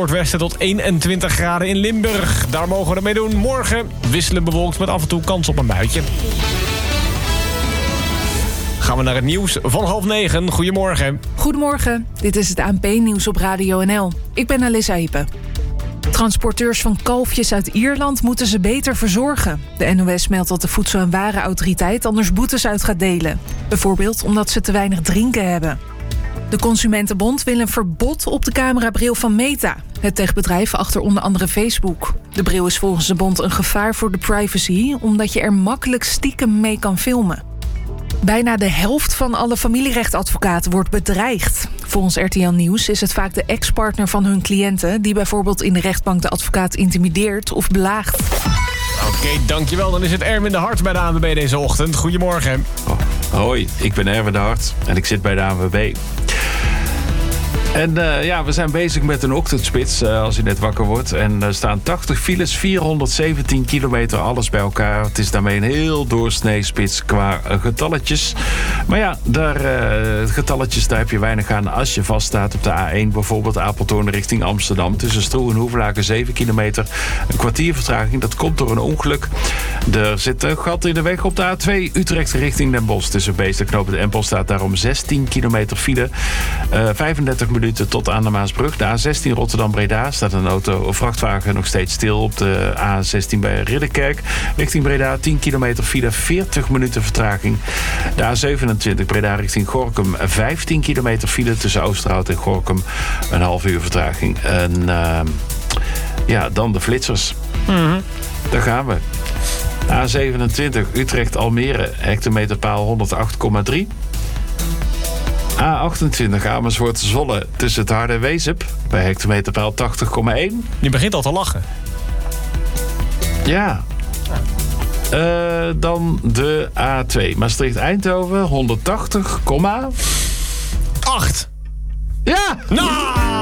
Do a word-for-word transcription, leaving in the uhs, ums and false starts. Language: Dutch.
noordwesten tot eenentwintig graden in Limburg. Daar mogen we ermee doen. Morgen wisselen bewolkt met af en toe kans op een buitje. Gaan we naar het nieuws van half negen. Goedemorgen. Goedemorgen, dit is het A N P-nieuws op Radio N L. Ik ben Alissa Hippe. Transporteurs van kalfjes uit Ierland moeten ze beter verzorgen. De N O S meldt dat de Voedsel- en Warenautoriteit anders boetes uit gaat delen. Bijvoorbeeld omdat ze te weinig drinken hebben. De Consumentenbond wil een verbod op de camerabril van Meta, het techbedrijf achter onder andere Facebook. De bril is volgens de bond een gevaar voor de privacy, omdat je er makkelijk stiekem mee kan filmen. Bijna de helft van alle familierechtadvocaten wordt bedreigd. Volgens R T L Nieuws is het vaak de ex-partner van hun cliënten die bijvoorbeeld in de rechtbank de advocaat intimideert of belaagt. Oké, okay, dankjewel. Dan is het Erwin de Hart bij de A N W B deze ochtend. Goedemorgen. Oh, hoi, ik ben Erwin de Hart en ik zit bij de A N W B. En uh, ja, we zijn bezig met een ochtendspits, uh, als je net wakker wordt. En er staan tachtig files, vierhonderdzeventien kilometer, alles bij elkaar. Het is daarmee een heel doorsnee spits qua uh, getalletjes. Maar ja, daar, uh, getalletjes, daar heb je weinig aan als je vaststaat op de A één. Bijvoorbeeld Apeldoorn richting Amsterdam. Tussen Stroe en Hoevelaken zeven kilometer. Een kwartier vertraging, dat komt door een ongeluk. Er zit een gat in de weg op de A twee, Utrecht richting Den Bosch. Tussen Beesterknoop en Empel staat daarom zestien kilometer file. Uh, vijfendertig minuten tot aan de Maasbrug. De A zestien Rotterdam-Breda staat een auto, een vrachtwagen nog steeds stil op de A zestien bij Ridderkerk. Richting Breda tien kilometer file, veertig minuten vertraging. De A zevenentwintig Breda richting Gorinchem, vijftien kilometer file tussen Oosterhout en Gorinchem. Een half uur vertraging. En uh, ja, dan de flitsers. Mm-hmm. Daar gaan we. A zevenentwintig Utrecht-Almere, hectometerpaal honderdacht komma drie. A achtentwintig Amersfoort-Zwolle tussen het Harde en Wezep bij hectometerpaal tachtig komma één. Je begint al te lachen. Ja. Uh, dan de A twee Maastricht-Eindhoven honderdtachtig komma acht. Ja! Nou!